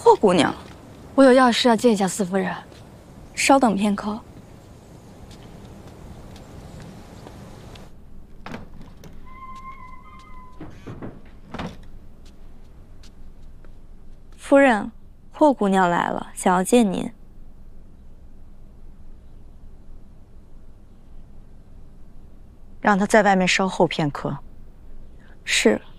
霍姑娘， 我有要事要见一下四夫人。 稍等片刻。夫人，霍姑娘来了，想要见您。 让她在外面稍候片刻。 是。